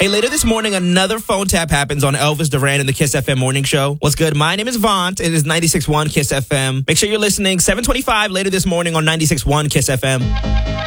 Hey, later this morning, another phone tap happens on Elvis Duran and the Kiss FM Morning Show. What's good? My name is Vaunt. It is 96.1 Kiss FM. Make sure you're listening. 7:25 later this morning on 96.1 Kiss FM.